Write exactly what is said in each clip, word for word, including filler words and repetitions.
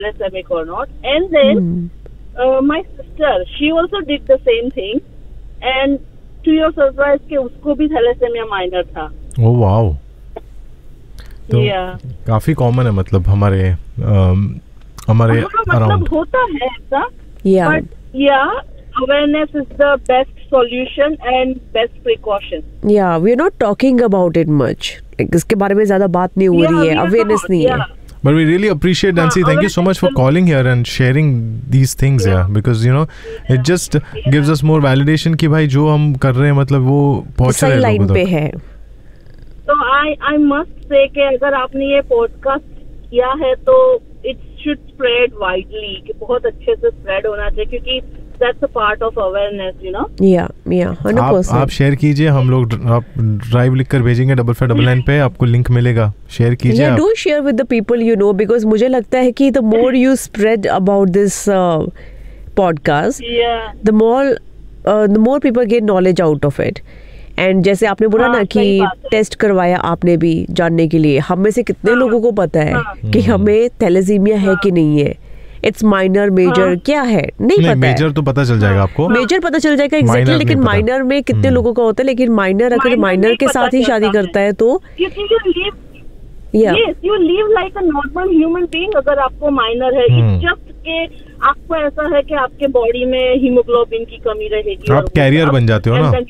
thalassaemic or not. And then mm. uh, my sister, she also did the same thing. And to your surprise, के उसको भी thalassemia minor था. Oh wow. तो yeah. काफी common है मतलब हमारे हमारे अराउंड होता है ऐसा. Yeah. But yeah, awareness is the best solution and best precaution. Yeah, we are not talking about it much. Like, इसके बारे में ज्यादा बात नहीं हो रही है, awareness नहीं है. But we really appreciate, Nancy. Thank you so much for calling here and sharing these things, yeah. yeah. Because you know, it just gives us more validation कि भाई जो हम कर रहे हैं मतलब वो पहुंच रहे हैं लोगों तक. पे है. So I I must say कि अगर आपने ये podcast किया है तो it should spread widely. कि बहुत अच्छे से spread होना चाहिए क्योंकि that's a part of awareness, you know. Yeah, yeah, one hundred percent. आप आप शेयर कीजिए, हम लोग आप ड्राइव लिखकर भेजेंगे डबल फाइव डबल नाइन पे, आपको लिंक मिलेगा, शेयर कीजिए. Yeah, do share with the people you know because मुझे लगता है कि the more you spread about this uh, podcast, yeah. the more uh, the more people get knowledge out of it. And जैसे आपने बोला ना कि टेस्ट करवाया आपने भी जानने के लिए, हम में से कितने लोगों को पता है कि हमें थैलेसीमिया है कि नहीं है. इट्स माइनर मेजर क्या है नहीं पता. मेजर तो पता चल जाएगा आपको, मेजर पता चल जाएगा एग्जैक्टली, लेकिन माइनर में कितने लोगों का होता है. लेकिन माइनर अगर माइनर के साथ ही शादी करता है तो Yes, you live like a normal human being. अगर आपको माइनर है, it's just के आपको ऐसा है कि आपके बॉडी में हीमोग्लोबिन की कमी रहेगी, आप कैरियर बन जाते हो ना.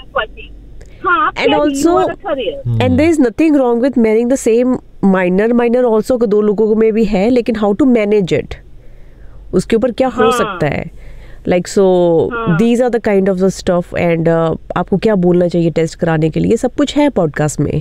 And also, and there is nothing wrong with marrying the same minor. Minor also दो लोगों में भी है, लेकिन how to manage it, उसके ऊपर क्या हो सकता है. Like so, these are the kind of the stuff. And uh, आपको क्या बोलना चाहिए टेस्ट कराने के लिए, सब कुछ है पॉडकास्ट में.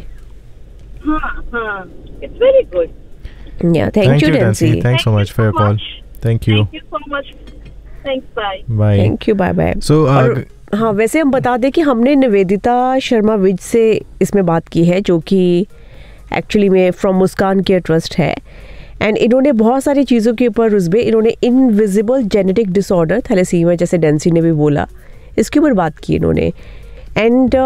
हाँ, हाँ, it's very good. Yeah, thank, thank you, Nancy. Thanks thank so much for your so call. Thank you. Thank you so much. Thanks, bye. Bye. Thank you, bye bye. So, uh, और, हाँ, वैसे हम बता दें कि हमने निवेदिता शर्मा विज से इसमें बात की है, जो कि एक्चुअली में फ्रॉम मुस्कान केयर ट्रस्ट है. एंड इन्होंने बहुत सारी चीज़ों के ऊपर रुस्बे, इन्होंने इनविजिबल जेनेटिक डिसऑर्डर थैलेसीमिया, जैसे डेंसी ने भी बोला, इसके ऊपर बात की इन्होंने. And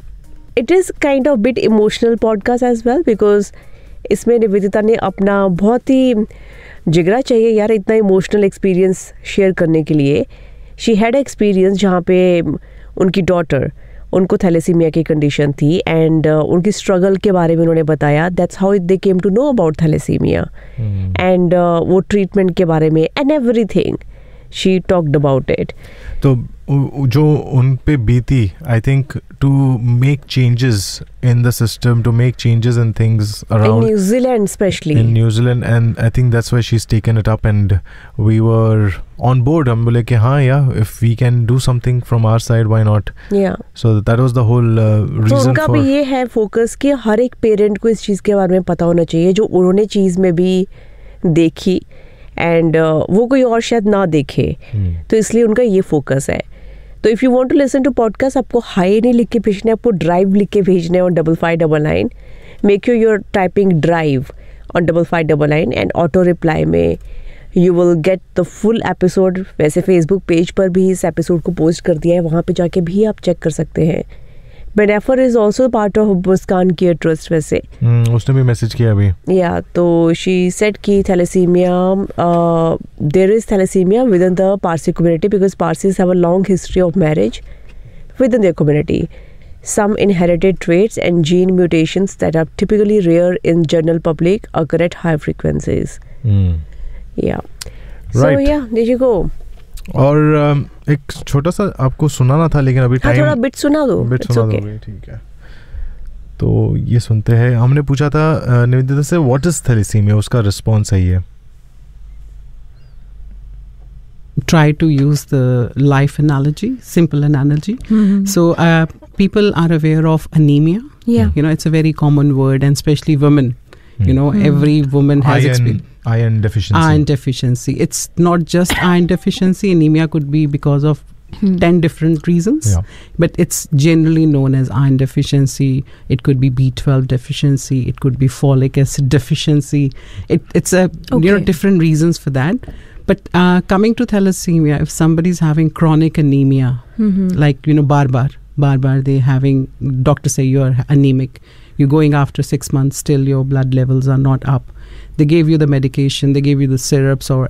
it is kind of bit emotional podcast as well because इसमें निवेदिता ने अपना बहुत ही जिगरा चाहिए यार इतना इमोशनल एक्सपीरियंस शेयर करने के लिए. शी हैड एक्सपीरियंस जहाँ पे उनकी डॉटर, उनको थैलेसीमिया की कंडीशन थी एंड uh, उनकी स्ट्रगल के बारे में उन्होंने बताया. That's how they came to know about thalassaemia and वो ट्रीटमेंट के बारे में and everything she talked about it. तो जो उन पे बीती, I think to make changes in the system, to make changes in things around in New Zealand specially in New Zealand and I think that's why she is taken it up and we were on board. हम बोले कि हाँ या if we can do something from our side why not. या so that was the whole reason. तो उनका भी ये है फोकस कि हर एक पेरेंट को इस चीज़ के बारे में पता होना चाहिए जो उन्होंने चीज़ में भी देखी एंड uh, वो कोई और शायद ना देखे. hmm. तो इसलिए उनका ये फोकस है. तो if you want to listen to podcast, आपको हाई नहीं लिख के भेजना है, आपको ड्राइव लिख के भेजना है on double five double nine. Make you your typing drive on double five double nine and auto reply में you will get the full episode. वैसे फेसबुक पेज पर भी इस एपिसोड को पोस्ट कर दिया है, वहाँ पे जाके भी आप चेक कर सकते हैं. बेनेफर is also part of Muskan care trust. वैसे hmm, उसने भी मैसेज किया अभी. या तो शी सेड कि thalassaemia, there is thalassaemia with in the Parsi community because Parsis have a long history of marriage with in their community. Some inherited traits and gene mutations that are typically rare in general public occur at high frequencies. Hmm. Yeah. Right. So yeah, there you go. और um, एक छोटा सा आपको सुनाना था लेकिन अभी time, थोड़ा बिट सुना दो. बिट सुना दो, ठीक है. तो ये सुनते हैं. हमने पूछा था निवेदिता से व्हाट इज थैलेसीमिया, उसका रिस्पॉन्स है ये. Try to use the life analogy, simple analogy. Mm-hmm. So uh, people are aware of anemia. Yeah. You know, it's a very common word, and especially women. Mm. You know, mm. every woman has iron, experience. Iron deficiency. Iron deficiency. It's not just iron deficiency. Anemia could be because of mm. ten different reasons. Yeah. But it's generally known as iron deficiency. It could be B twelve deficiency. It could be folic acid deficiency. It, it's a okay. you know different reasons for that. But uh, coming to thalassemia, if somebody's having chronic anemia, mm-hmm. like, you know, bar bar, bar bar, they having, doctors say you're anemic, you're going after six months, still your blood levels are not up, they gave you the medication, they gave you the syrups or